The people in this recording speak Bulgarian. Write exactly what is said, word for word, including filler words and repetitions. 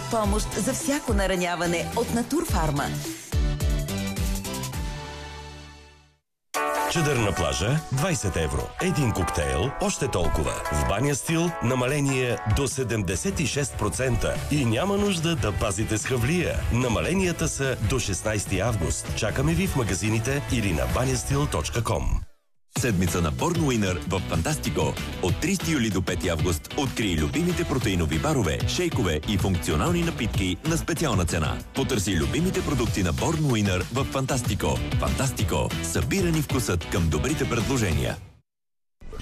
помощ за всяко нараняване от Натурфарма. Чадър на плажа – двайсет евро. Един коктейл – още толкова. В Баня Стил – намаление до седемдесет и шест процента. И няма нужда да пазите с хавлия. Намаленията са до шестнайсети август. Чакаме ви в магазините или на банястил точка ком. Седмица на Born Winner в Фантастико. От трийсети юли до пети август открий любимите протеинови барове, шейкове и функционални напитки на специална цена. Потърси любимите продукти на Born Winner в Фантастико. Фантастико. Събирани вкусът към добрите предложения.